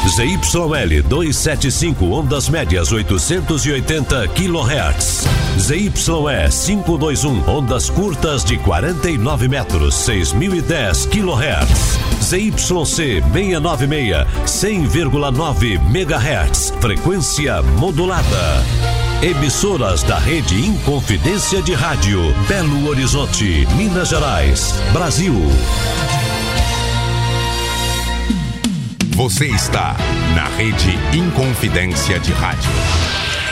ZYL 275 ondas médias 880 kHz. ZYE 521 ondas curtas de 49 metros 6010 kHz. ZYC 696 100,9 MHz. Frequência modulada. Emissoras da Rede Inconfidência de Rádio, Belo Horizonte, Minas Gerais, Brasil. Você está na Rede Inconfidência de Rádio.